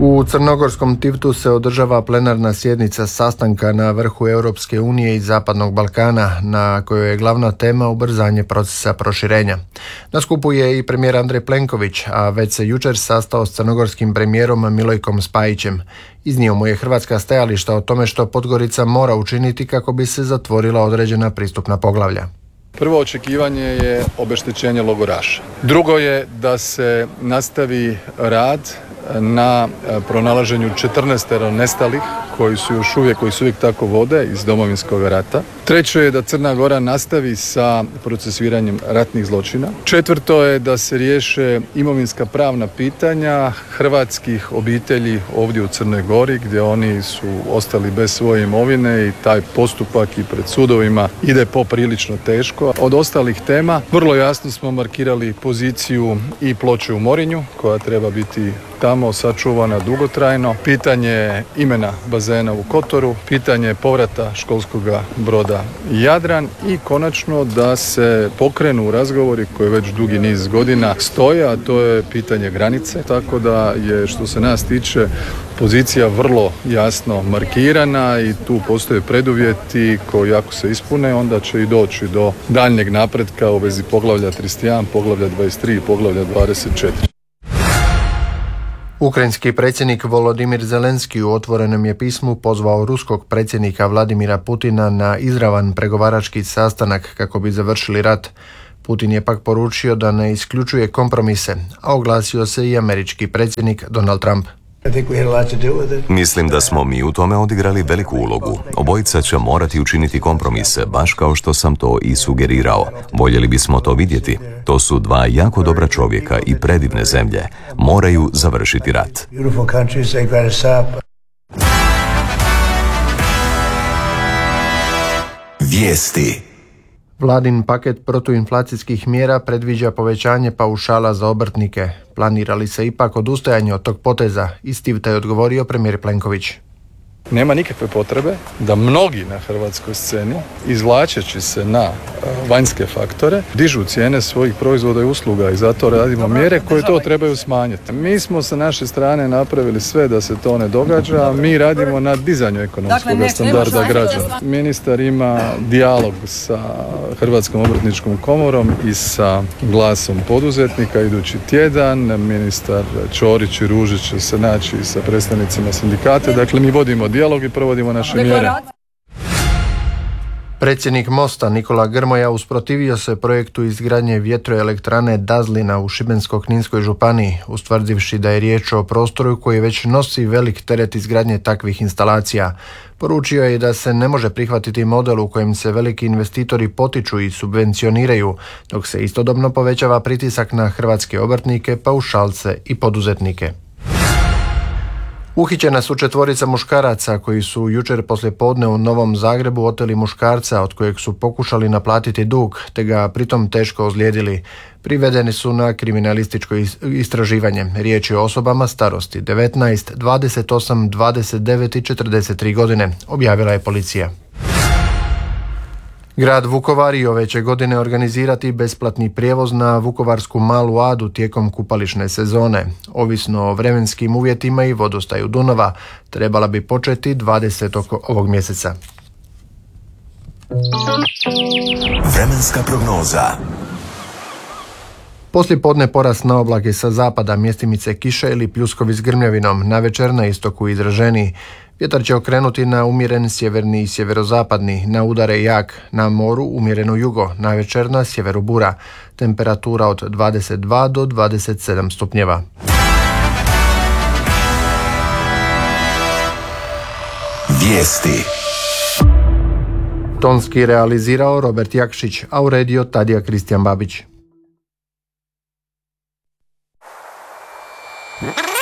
U crnogorskom Tivtu se održava plenarna sjednica sastanka na vrhu Europske unije i Zapadnog Balkana, na kojoj je glavna tema ubrzanje procesa proširenja. Na skupu je i premijer Andrej Plenković, a već se jučer sastao s crnogorskim premijerom Milojkom Spajićem. Iznio mu je hrvatska stajališta o tome što Podgorica mora učiniti kako bi se zatvorila određena pristupna poglavlja. Prvo očekivanje je obeštećenje logoraša. Drugo je da se nastavi rad na pronalaženju 14 nestalih koji su uvijek tako vode iz Domovinskog rata. Treće je da Crna Gora nastavi sa procesuiranjem ratnih zločina. Četvrto je da se riješe imovinska pravna pitanja hrvatskih obitelji ovdje u Crnoj Gori gdje oni su ostali bez svoje imovine i taj postupak i pred sudovima ide poprilično teško. Od ostalih tema vrlo jasno smo markirali poziciju i Ploče u Morinju koja treba biti tamo sačuvana dugotrajno, pitanje imena bazena u Kotoru, pitanje povrata školskog broda Jadran i konačno da se pokrenu razgovori koji već dugi niz godina stoje, a to je pitanje granice, tako da je što se nas tiče pozicija vrlo jasno markirana i tu postoje preduvjeti koji ako se ispune onda će i doći do daljnjeg napretka u vezi poglavlja 31, poglavlja 23 i poglavlja 24. Ukrajinski predsjednik Volodimir Zelenski u otvorenom je pismu pozvao ruskog predsjednika Vladimira Putina na izravan pregovarački sastanak kako bi završili rat. Putin je pak poručio da ne isključuje kompromise, a oglasio se i američki predsjednik Donald Trump. Mislim da smo mi u tome odigrali veliku ulogu. Obojica će morati učiniti kompromise, baš kao što sam to i sugerirao. Voljeli bismo to vidjeti. To su dva jako dobra čovjeka i predivne zemlje. Moraju završiti rat. Vijesti. Vladin paket protuinflacijskih mjera predviđa povećanje paušala za obrtnike. Planira li se ipak odustajanje od tog poteza? Istivta je odgovorio premijer Plenković. Nema nikakve potrebe da mnogi na hrvatskoj sceni, izvlačeći se na vanjske faktore, dižu cijene svojih proizvoda i usluga i zato radimo mjere koje to trebaju smanjiti. Mi smo sa naše strane napravili sve da se to ne događa, a mi radimo na dizanju ekonomskog standarda građana. Ministar ima dijalog sa Hrvatskom obrtničkom komorom i sa glasom poduzetnika idući tjedan. Ministar Ćorić i Ružić će se naći sa predstavnicima sindikata. Dakle, mi vodimo dijalog i provodimo naše mjere. Predsjednik Mosta Nikola Grmoja usprotivio se projektu izgradnje vjetroelektrane Dazlina u Šibensko-kninskoj županiji, ustvrdivši da je riječ o prostoru koji već nosi velik teret izgradnje takvih instalacija. Poručio je da se ne može prihvatiti model u kojem se veliki investitori potiču i subvencioniraju, dok se istodobno povećava pritisak na hrvatske obrtnike, paušalce i poduzetnike. Uhićena su 4 muškaraca koji su jučer poslijepodne u Novom Zagrebu oteli muškarca od kojeg su pokušali naplatiti dug, te ga pritom teško ozlijedili. Privedeni su na kriminalističko istraživanje. Riječ je o osobama starosti 19, 28, 29 i 43 godine, objavila je policija. Grad Vukovar i ove će godine organizirati besplatni prijevoz na Vukovarsku Malu Adu tijekom kupališne sezone. Ovisno o vremenskim uvjetima i vodostaju Dunava, trebala bi početi 20. ovog mjeseca. Vremenska prognoza. Poslijepodne porast na oblake sa zapada, mjestimice kiše ili pljuskovi s grmljavinom, navečer na istoku izraženiji. Vjetar će okrenuti na umjeren sjeverni i sjeverozapadni, na udare jak, na moru umjereno jugo, navečer na sjeveru bura. Temperatura od 22 do 27 stupnjeva. Vijesti. Tonski realizirao Robert Jakšić, a uredio Tadija Kristijan Babić.